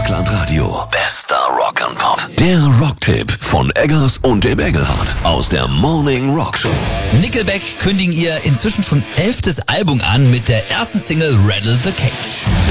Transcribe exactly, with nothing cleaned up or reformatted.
Dreieckland Radio. Bester Rock and Pop. Der Rocktipp von Eggers und dem Engelhardt aus der Morning Rock Show. Nickelback kündigen ihr inzwischen schon elftes Album an mit der ersten Single Rattle the Cage.